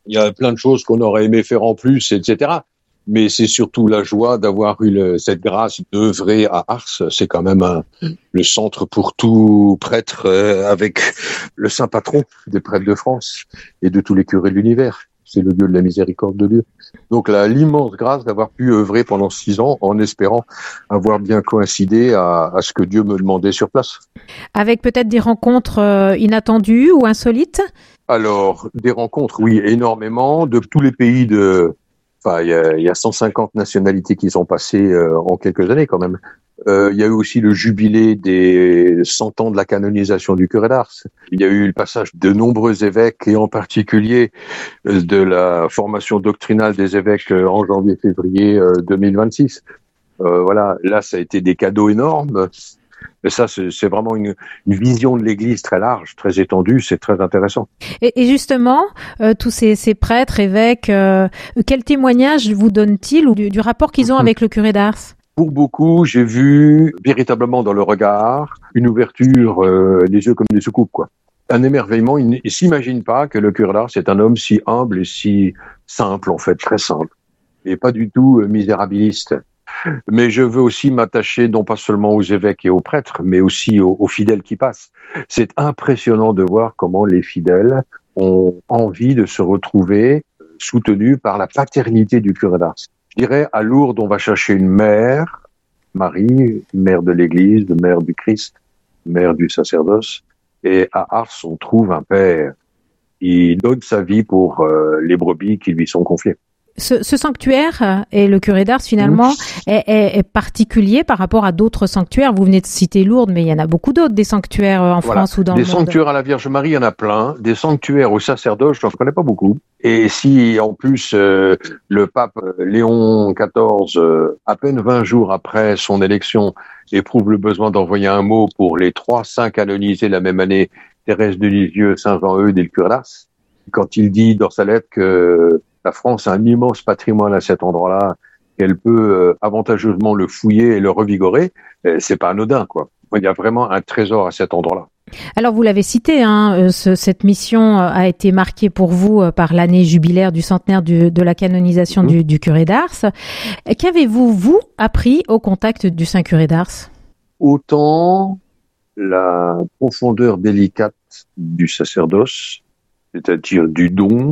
Il y a plein de choses qu'on aurait aimé faire en plus, etc. Mais c'est surtout la joie d'avoir eu cette grâce d'œuvrer à Ars. C'est quand même le centre pour tout prêtre avec le saint patron des prêtres de France et de tous les curés de l'univers. C'est le lieu de la miséricorde de Dieu. Donc l'immense grâce d'avoir pu œuvrer pendant 6 ans en espérant avoir bien coïncidé à ce que Dieu me demandait sur place. Avec peut-être des rencontres inattendues ou insolites ? Alors, des rencontres, oui, énormément, de tous les pays il y a 150 nationalités qui sont passées en quelques années quand même. Il y a eu aussi le jubilé des 100 ans de la canonisation du curé d'Ars. Il y a eu le passage de nombreux évêques et en particulier de la formation doctrinale des évêques en janvier-février 2026. Voilà, là ça a été des cadeaux énormes. Mais ça, c'est vraiment une vision de l'Église très large, très étendue, c'est très intéressant. Et justement, tous ces prêtres, évêques, quel témoignage vous donnent-ils ou du rapport qu'ils ont avec le curé d'Ars ? Pour beaucoup, j'ai vu véritablement dans le regard une ouverture, des yeux comme des soucoupes, quoi. Un émerveillement. Ils ne s'imaginent pas que le curé d'Ars est un homme si humble et si simple, en fait, très simple, et pas du tout misérabiliste. Mais je veux aussi m'attacher non pas seulement aux évêques et aux prêtres, mais aussi aux fidèles qui passent. C'est impressionnant de voir comment les fidèles ont envie de se retrouver soutenus par la paternité du curé d'Ars. Je dirais, à Lourdes, on va chercher une mère, Marie, mère de l'Église, mère du Christ, mère du sacerdoce, et à Ars, on trouve un père. Il donne sa vie pour les brebis qui lui sont confiées. Ce sanctuaire et le curé d'Ars finalement est particulier par rapport à d'autres sanctuaires. Vous venez de citer Lourdes, mais il y en a beaucoup d'autres des sanctuaires en France ou dans le monde. Des sanctuaires à la Vierge Marie, il y en a plein. Des sanctuaires au sacerdoce, je n'en connais pas beaucoup. Et si en plus le pape Léon XIV, à peine 20 jours après son élection, éprouve le besoin d'envoyer un mot pour les 3 saints canonisés la même année, Thérèse de Lisieux, Saint Jean-Eudes et le curé d'Ars, quand il dit dans sa lettre que la France a un immense patrimoine à cet endroit-là, qu'elle peut avantageusement le fouiller et le revigorer, c'est pas anodin, quoi. Il y a vraiment un trésor à cet endroit-là. Alors vous l'avez cité, cette mission a été marquée pour vous par l'année jubilaire du centenaire de la canonisation du curé d'Ars. Qu'avez-vous, vous, appris au contact du Saint curé d'Ars ? Autant la profondeur délicate du sacerdoce, c'est-à-dire du don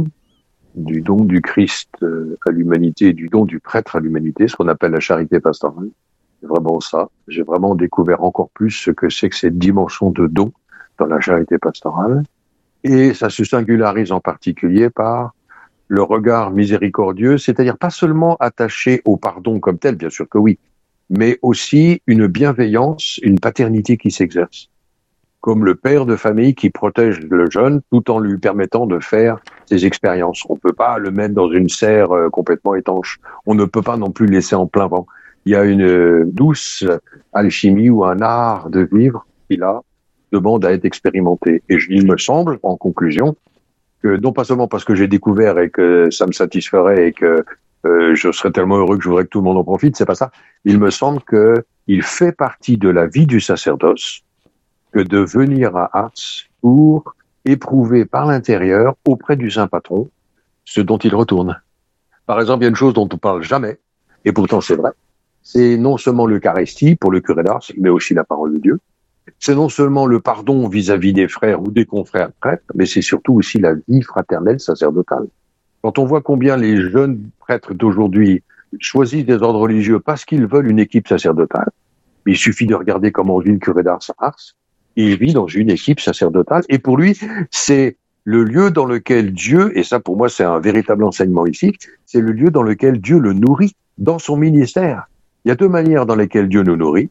du Christ à l'humanité et du don du prêtre à l'humanité, ce qu'on appelle la charité pastorale. C'est vraiment ça. J'ai vraiment découvert encore plus ce que c'est que cette dimension de don dans la charité pastorale. Et ça se singularise en particulier par le regard miséricordieux, c'est-à-dire pas seulement attaché au pardon comme tel, bien sûr que oui, mais aussi une bienveillance, une paternité qui s'exerce. Comme le père de famille qui protège le jeune tout en lui permettant de faire ses expériences. On ne peut pas le mettre dans une serre complètement étanche. On ne peut pas non plus le laisser en plein vent. Il y a une douce alchimie ou un art de vivre qui, là, demande à être expérimenté. Et il me semble, en conclusion, que non pas seulement parce que j'ai découvert et que ça me satisferait et que je serais tellement heureux que je voudrais que tout le monde en profite, c'est pas ça. Il me semble qu'il fait partie de la vie du sacerdoce que de venir à Ars pour éprouver par l'intérieur, auprès du Saint Patron, ce dont il retourne. Par exemple, il y a une chose dont on parle jamais, et pourtant c'est vrai, c'est non seulement l'Eucharistie pour le curé d'Ars, mais aussi la parole de Dieu. C'est non seulement le pardon vis-à-vis des frères ou des confrères prêtres, mais c'est surtout aussi la vie fraternelle sacerdotale. Quand on voit combien les jeunes prêtres d'aujourd'hui choisissent des ordres religieux parce qu'ils veulent une équipe sacerdotale, il suffit de regarder comment vit le curé d'Ars à Ars. Il vit dans une équipe sacerdotale et pour lui, c'est le lieu dans lequel Dieu, et ça pour moi c'est un véritable enseignement ici, c'est le lieu dans lequel Dieu le nourrit dans son ministère. Il y a 2 manières dans lesquelles Dieu nous nourrit.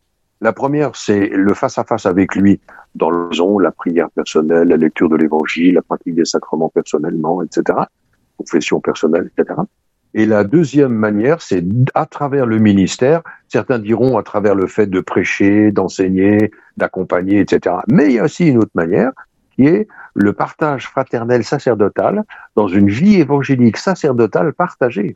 La première, c'est le face-à-face avec lui dans l'oraison, la prière personnelle, la lecture de l'évangile, la pratique des sacrements personnellement, etc., confession personnelle, etc. Et la deuxième manière, c'est à travers le ministère, certains diront à travers le fait de prêcher, d'enseigner, d'accompagner, etc. Mais il y a aussi une autre manière, qui est le partage fraternel sacerdotal dans une vie évangélique sacerdotale partagée.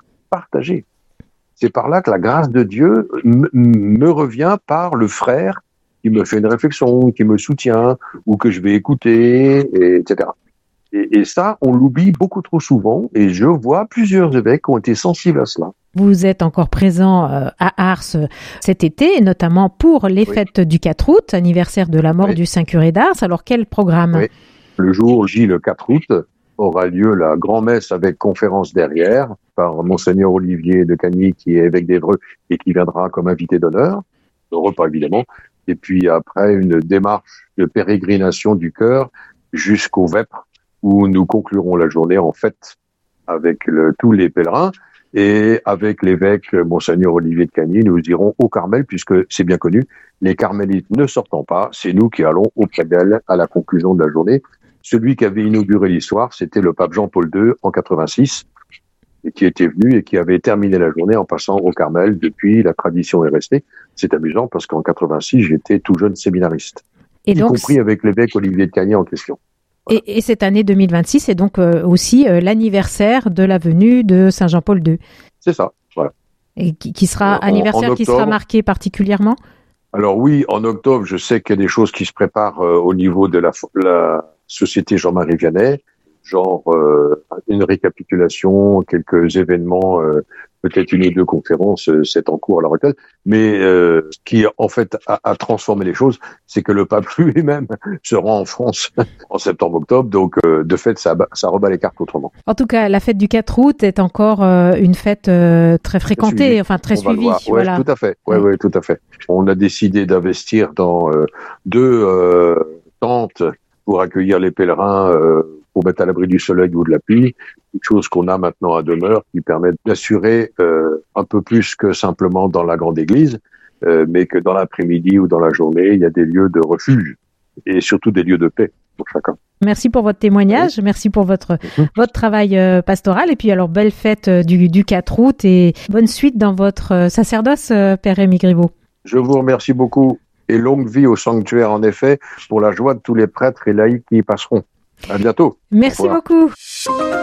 C'est par là que la grâce de Dieu me revient par le frère qui me fait une réflexion, qui me soutient, ou que je vais écouter, etc. Et ça, on l'oublie beaucoup trop souvent, et je vois plusieurs évêques qui ont été sensibles à cela. Vous êtes encore présent à Ars cet été, et notamment pour les fêtes du 4 août, anniversaire de la mort du Saint Curé d'Ars. Alors, quel programme ? Le jour J, le 4 août, aura lieu la grand-messe avec conférence derrière par Monseigneur Olivier de Cagny, qui est évêque d'Évreux et qui viendra comme invité d'honneur, au repas évidemment. Et puis après, une démarche de pérégrination du chœur jusqu'au Vêpres, où nous conclurons la journée en fête avec tous les pèlerins. Et avec l'évêque Monseigneur Olivier de Cagny, nous irons au Carmel, puisque c'est bien connu, les carmélites ne sortant pas, c'est nous qui allons auprès d'elle à la conclusion de la journée. Celui qui avait inauguré l'histoire, c'était le pape Jean-Paul II en 86, et qui était venu et qui avait terminé la journée en passant au Carmel. Depuis, la tradition est restée. C'est amusant parce qu'en 86, j'étais tout jeune séminariste, y compris avec l'évêque Olivier de Cagny en question. Voilà. Et cette année 2026 est donc aussi l'anniversaire de la venue de Saint Jean-Paul II. C'est ça, voilà. Et qui sera anniversaire qui sera marqué particulièrement ? Alors oui, en octobre, je sais qu'il y a des choses qui se préparent au niveau de la Société Jean-Marie Vianney, genre une récapitulation, quelques événements, peut-être une ou deux conférences, c'est en cours à l'heure actuelle. Mais ce qui en fait a transformé les choses, c'est que le pape lui-même se rend en France en septembre-octobre, donc de fait ça rebat les cartes autrement. En tout cas, la fête du 4 août est encore une fête très fréquentée, enfin très suivie. Voilà. Tout à fait. Ouais, tout à fait. On a décidé d'investir dans 2 tentes pour accueillir les pèlerins, pour mettre à l'abri du soleil ou de la pluie, une chose qu'on a maintenant à demeure qui permet d'assurer un peu plus que simplement dans la grande église, mais que dans l'après-midi ou dans la journée, il y a des lieux de refuge et surtout des lieux de paix pour chacun. Merci pour votre témoignage, merci pour votre travail pastoral, et puis alors belle fête du 4 août et bonne suite dans votre sacerdoce, Père Rémy Griveau. Je vous remercie beaucoup et longue vie au sanctuaire en effet, pour la joie de tous les prêtres et laïcs qui y passeront. À bientôt. Merci beaucoup.